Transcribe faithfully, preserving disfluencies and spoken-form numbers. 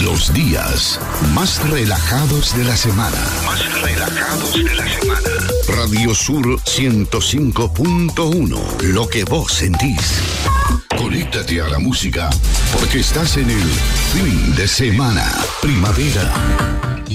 Los días más relajados de la semana. Más relajados de la semana. Radio Sur ciento cinco punto uno. Lo que vos sentís. Conéctate a la música porque estás en el fin de semana. Primavera.